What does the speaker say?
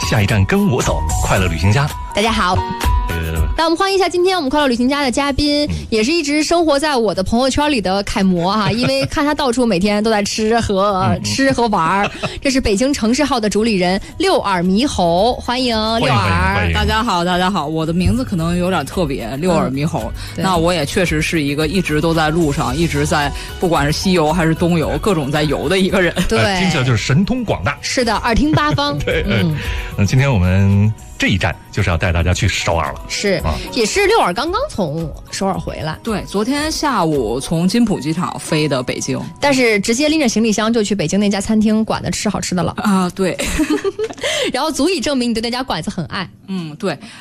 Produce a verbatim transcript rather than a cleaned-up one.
下一站跟我走，快乐旅行家。 大家好。那我们欢迎一下今天我们快乐旅行家的嘉宾，嗯、也是一直生活在我的朋友圈里的楷模哈，因为看他到处每天都在吃和、呃、吃和玩。这是北京城市号的主理人六耳猕猴，欢迎六耳。 大家好，大家好，我的名字可能有点特别，六耳猕猴。嗯、那我也确实是一个一直都在路上，一直在不管是西游还是东游，各种在游的一个人。 对， 呃、听起来就是神通广大。 是的，耳听八方。 对，嗯，那今天我们这一站就是要带大家去首尔了， 是，啊、也是六耳刚刚从首尔回来， 对，昨天下午从金浦机场飞的北京， 但是直接拎着行李箱就去北京那家餐厅馆子吃好吃的了啊，对， 然后足以证明你对那家馆子很爱。 嗯，对，